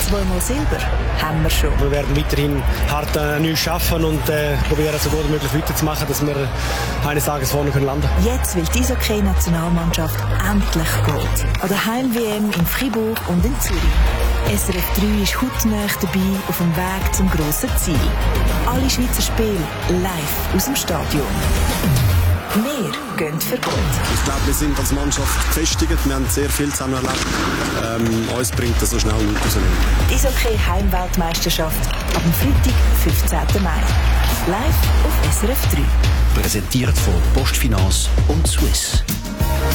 2-mal Silber haben wir schon. Wir werden weiterhin hart neu arbeiten und probieren, so gut wie möglich weiterzumachen, dass wir eines Tages vorne landen können. Jetzt will die Eishockey-Nationalmannschaft endlich Gold. An der Heim-WM in Fribourg und in Zürich. SRF 3 ist hautnah dabei auf dem Weg zum grossen Ziel. Alle Schweizer Spiele live aus dem Stadion. Wir gehen für Gold. Ich glaube, wir sind als Mannschaft gefestigt. Wir haben sehr viel zusammen erlebt. Uns bringt das so schnell nicht raus. Die Eishockey-Heimweltmeisterschaft ab dem Freitag, 15. Mai. Live auf SRF 3. Präsentiert von Postfinance und Swiss.